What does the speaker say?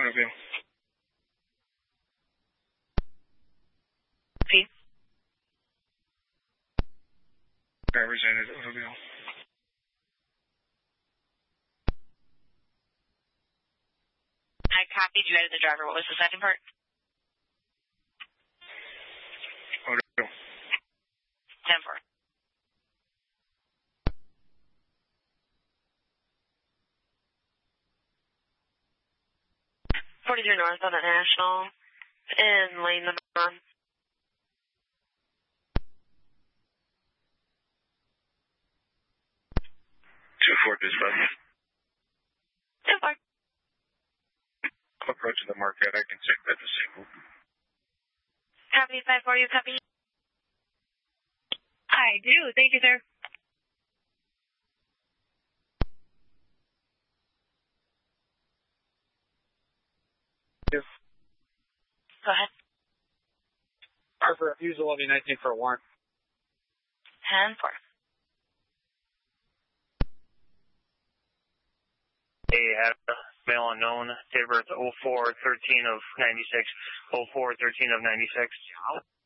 Overview. P. Represented. Overview. I copied you added the driver. What was the second part? Overview. 10-4. North on the National in lane number 1. 2-4 dispatch. 10-4. Approaching the Marquette, I can take that disabled. Copy 5-4, you copy? I do. Thank you, sir. Yes. Go ahead. For refusal, will be 19 for a warrant. 10-4. Hey, had a male unknown, date of birth 04-13 of 96, 04-13 of 96.